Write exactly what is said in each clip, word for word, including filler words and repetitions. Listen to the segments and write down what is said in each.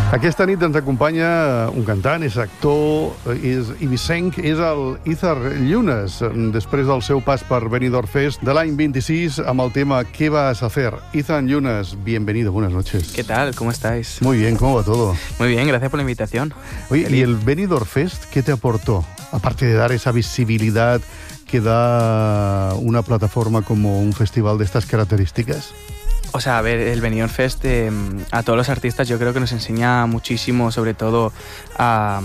Aquesta nit ens acompanya un cantant, és actor, és ibicenc, és el Izar Llunes, després del seu pas per Benidorm Fest de l'any vint-i-sis amb el tema ¿Qué vas a hacer? Izar Llunes, bienvenido, buenas noches. ¿Qué tal? ¿Cómo estáis? Muy bien, ¿cómo va todo? Muy bien, gracias por la invitación. Oye, ¿y el Benidorm Fest qué te aportó? Aparte de dar esa visibilidad que da una plataforma como un festival de estas características. O sea, a ver, el Benidorm Fest eh, a todos los artistas yo creo que nos enseña muchísimo, sobre todo a,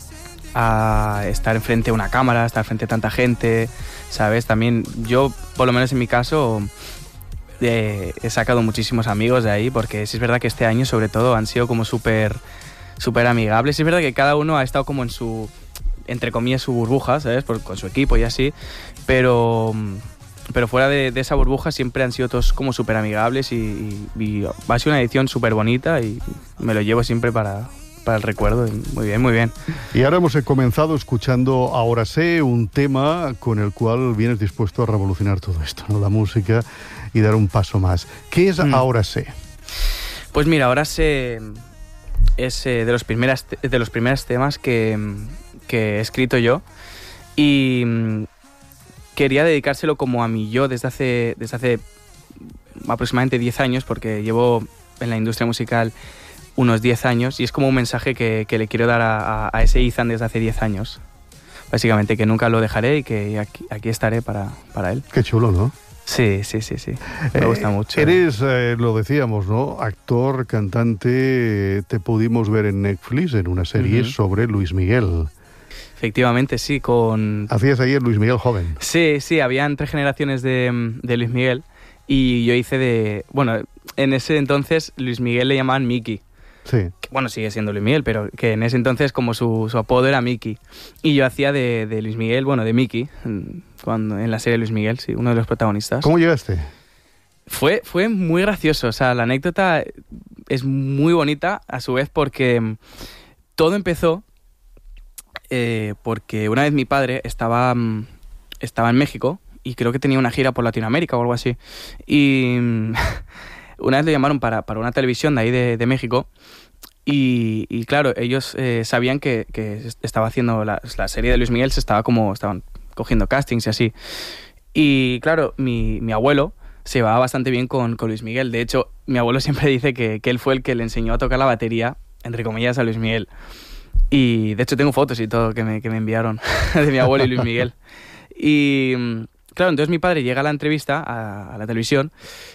a estar enfrente a una cámara, estar frente a tanta gente, ¿sabes? También yo, por lo menos en mi caso, eh, he sacado muchísimos amigos de ahí, porque sí es verdad que este año sobre todo han sido como súper súper amigables. Sí es verdad que cada uno ha estado como en su, entre comillas, su burbuja, ¿sabes? Por, con su equipo y así, pero... Pero fuera de, de esa burbuja siempre han sido todos como súper amigables y, y, y va a ser una edición súper bonita y me lo llevo siempre para, para el recuerdo. Muy bien, muy bien. Y ahora hemos comenzado escuchando Ahora sé, un tema con el cual vienes dispuesto a revolucionar todo esto, ¿no? La música, y dar un paso más. ¿Qué es mm. Ahora sé? Pues mira, Ahora sé es eh, de los primeros de los primeros temas que, que he escrito yo y... quería dedicárselo como a mí yo desde hace, desde hace aproximadamente diez años, porque llevo en la industria musical unos diez años y es como un mensaje que, que le quiero dar a, a, a ese Izan desde hace diez años. Básicamente, que nunca lo dejaré y que aquí, aquí estaré para, para él. Qué chulo, ¿no? Sí, sí, sí, sí. Me eh, gusta mucho. Eres, eh, lo decíamos, ¿no? Actor, cantante, te pudimos ver en Netflix en una serie uh-huh. sobre Luis Miguel. Efectivamente, sí, con... Hacías ahí el Luis Miguel joven. Sí, sí, habían tres generaciones de, de Luis Miguel y yo hice de... Bueno, en ese entonces Luis Miguel le llamaban Mickey. Sí. Que, bueno, sigue siendo Luis Miguel, pero que en ese entonces como su, su apodo era Mickey. Y yo hacía de, de Luis Miguel, bueno, de Mickey, cuando, en la serie Luis Miguel, sí, uno de los protagonistas. ¿Cómo llegaste? Fue, fue muy gracioso, o sea, la anécdota es muy bonita a su vez porque todo empezó... Eh, porque una vez mi padre estaba, estaba en México y creo que tenía una gira por Latinoamérica o algo así. Y una vez le llamaron para, para una televisión de ahí de, de México y, y claro, ellos eh, sabían que, que estaba haciendo la, la serie de Luis Miguel, se estaba como, estaban cogiendo castings y así. Y claro, mi, mi abuelo se llevaba bastante bien con, con Luis Miguel. De hecho, mi abuelo siempre dice que, que él fue el que le enseñó a tocar la batería, entre comillas, a Luis Miguel. Y de hecho tengo fotos y todo que me, que me enviaron de mi abuelo y Luis Miguel. Y claro, entonces mi padre llega a la entrevista, a, a la televisión,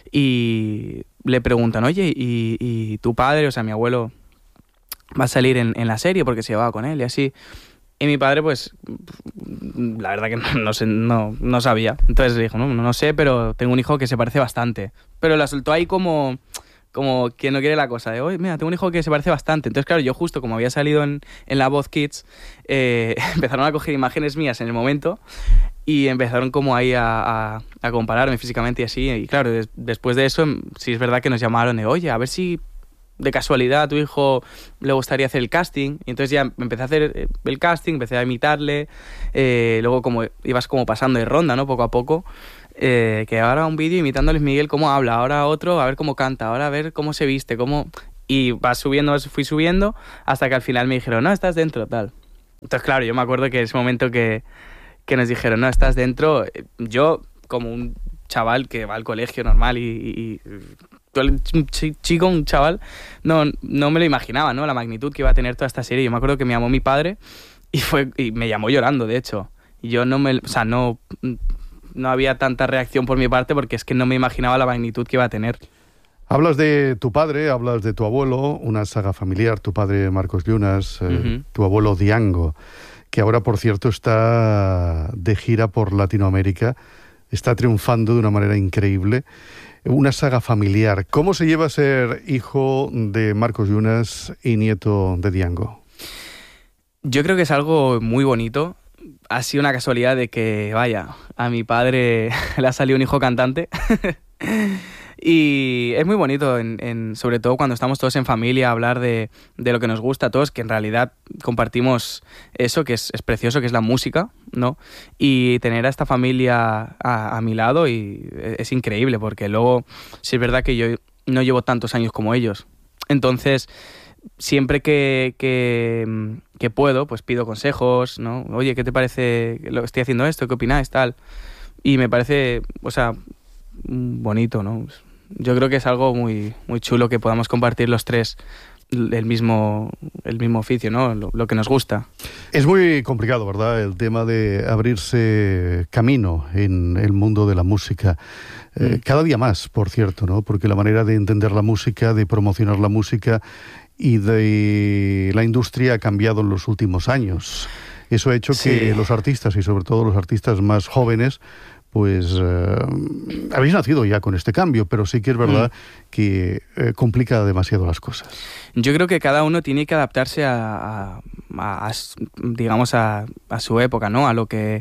y le preguntan, oye, ¿y, y tu padre, o sea, mi abuelo, va a salir en, en la serie porque se llevaba con él y así? Y mi padre, pues, la verdad que no, no, sé, no, no sabía. Entonces le dijo, no, no sé, pero tengo un hijo que se parece bastante. Pero la soltó ahí como... como quien no quiere la cosa, de, oye, mira, tengo un hijo que se parece bastante. Entonces, claro, yo justo como había salido en, en La Voz Kids, eh, empezaron a coger imágenes mías en el momento y empezaron como ahí a, a, a compararme físicamente y así. Y claro, des, después de eso, sí es verdad que nos llamaron de, oye, a ver si de casualidad a tu hijo le gustaría hacer el casting. Y entonces ya empecé a hacer el casting, empecé a imitarle, eh, luego como ibas como pasando de ronda, ¿no? Poco a poco. Eh, que ahora un vídeo imitando a Luis Miguel cómo habla, ahora otro a ver cómo canta, ahora a ver cómo se viste, cómo... Y vas subiendo, fui subiendo hasta que al final me dijeron, no, estás dentro, tal. Entonces, claro, yo me acuerdo que ese momento que, que nos dijeron, no, estás dentro, yo como un chaval que va al colegio normal y... y, y un chico, un chaval, no, no me lo imaginaba, ¿no? La magnitud que iba a tener toda esta serie. Yo me acuerdo que me llamó mi padre y, fue, y me llamó llorando, de hecho. Y yo no me... O sea, no... no había tanta reacción por mi parte porque es que no me imaginaba la magnitud que iba a tener. Hablas de tu padre, hablas de tu abuelo, una saga familiar, tu padre Marcos Llunes, eh, uh-huh. tu abuelo Diango, que ahora, por cierto, está de gira por Latinoamérica, está triunfando de una manera increíble. Una saga familiar. ¿Cómo se lleva a ser hijo de Marcos Llunes y nieto de Diango? Yo creo que es algo muy bonito. Ha sido una casualidad de que, vaya, a mi padre le ha salido un hijo cantante. Y es muy bonito, en, en, sobre todo cuando estamos todos en familia, hablar de, de lo que nos gusta a todos, que en realidad compartimos eso, que es, es precioso, que es la música, ¿no? Y tener a esta familia a, a mi lado y es increíble, porque luego sí es verdad que yo no llevo tantos años como ellos. Entonces, siempre que, que, que puedo, pues pido consejos, ¿no? Oye, ¿qué te parece? Lo estoy haciendo esto, ¿qué opináis? Tal. Y me parece, o sea, bonito, ¿no? Yo creo que es algo muy, muy chulo que podamos compartir los tres el mismo, el mismo oficio, ¿no? Lo, lo que nos gusta. Es muy complicado, ¿verdad? El tema de abrirse camino en el mundo de la música. Eh, mm. Cada día más, por cierto, ¿no? Porque la manera de entender la música, de promocionar la música y de la industria ha cambiado en los últimos años. Eso ha hecho sí. que los artistas, y sobre todo los artistas más jóvenes, pues eh, habéis nacido ya con este cambio, pero sí que es verdad mm. que eh, complica demasiado las cosas. Yo creo que cada uno tiene que adaptarse a, a, a, a digamos, a, a su época, ¿no? A lo que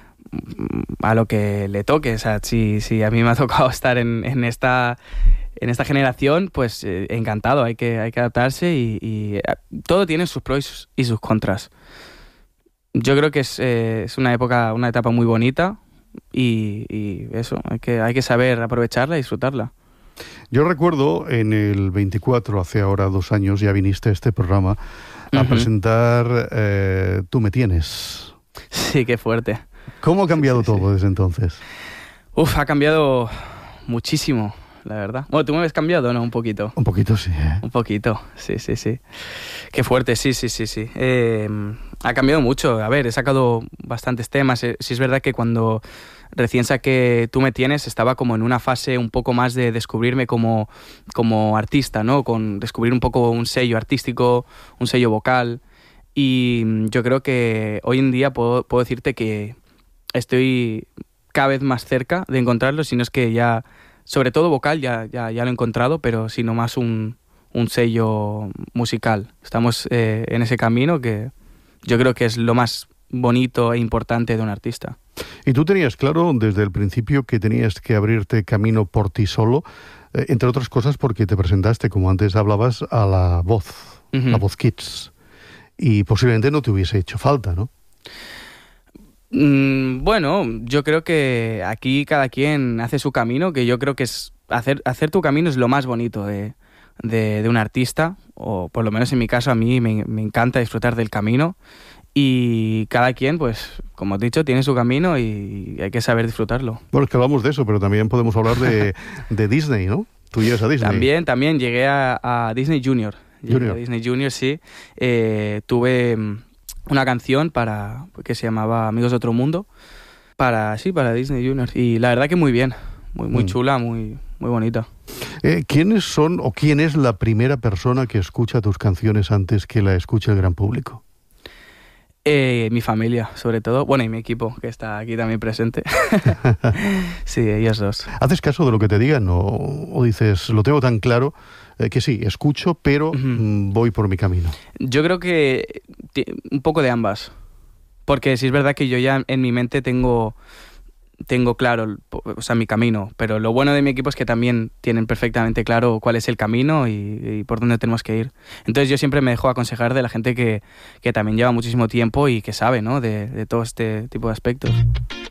a lo que le toque. O sea, si, si a mí me ha tocado estar en, en esta en esta generación, pues eh, encantado. Hay que hay que adaptarse y, y todo tiene sus pros y sus, y sus contras. Yo creo que es, eh, es una época, una etapa muy bonita. Y, y eso, hay que, hay que saber aprovecharla y disfrutarla. Yo recuerdo en el veinticuatro, hace ahora dos años, ya viniste a este programa a uh-huh. presentar eh, Tú me tienes. Sí, qué fuerte. ¿Cómo ha cambiado sí, sí, todo sí. desde entonces? Uf, ha cambiado muchísimo, la verdad. Bueno, ¿tú me habías cambiado, no? Un poquito. Un poquito, sí. ¿eh? Un poquito, sí, sí, sí. Qué fuerte, sí, sí, sí, sí. Eh, ha cambiado mucho. A ver, he sacado bastantes temas. Eh, sí es verdad que cuando recién saqué Tú me tienes estaba como en una fase un poco más de descubrirme como, como artista, ¿no? Con descubrir un poco un sello artístico, un sello vocal. Y yo creo que hoy en día puedo, puedo decirte que estoy cada vez más cerca de encontrarlo, si no es que ya, sobre todo vocal, ya, ya, ya lo he encontrado, pero sino más un, un sello musical. Estamos eh, en ese camino que yo creo que es lo más bonito e importante de un artista. ¿Y tú tenías claro desde el principio que tenías que abrirte camino por ti solo? Eh, entre otras cosas porque te presentaste, como antes hablabas, a La Voz, uh-huh. La Voz Kids. Y posiblemente no te hubiese hecho falta, ¿no? Mm, bueno, yo creo que aquí cada quien hace su camino, que yo creo que es hacer, hacer tu camino es lo más bonito de, de, de un artista, o por lo menos en mi caso a mí me, me encanta disfrutar del camino. Y cada quien, pues, como has dicho, tiene su camino y hay que saber disfrutarlo. Bueno, es que hablamos de eso, pero también podemos hablar de, de Disney, ¿no? Tú llegas a Disney. También, también llegué a, a Disney Junior. Junior. Llegué a Disney Junior, sí. Eh, tuve una canción para que se llamaba Amigos de Otro Mundo, para sí, para Disney Junior. Y la verdad que muy bien, muy, muy mm. chula, muy, muy bonita. Eh, ¿Quiénes son o quién es la primera persona que escucha tus canciones antes que la escuche el gran público? Eh, mi familia, sobre todo. Bueno, y mi equipo, que está aquí también presente. Sí, ellos dos. ¿Haces caso de lo que te digan o, o dices, lo tengo tan claro eh, que sí, escucho, pero uh-huh. mm, voy por mi camino? Yo creo que t- un poco de ambas. Porque sí es verdad que yo ya en mi mente tengo... tengo claro, o sea, mi camino, pero lo bueno de mi equipo es que también tienen perfectamente claro cuál es el camino y, y por dónde tenemos que ir. Entonces yo siempre me dejo aconsejar de la gente que, que también lleva muchísimo tiempo y que sabe, ¿no?, de, de todo este tipo de aspectos.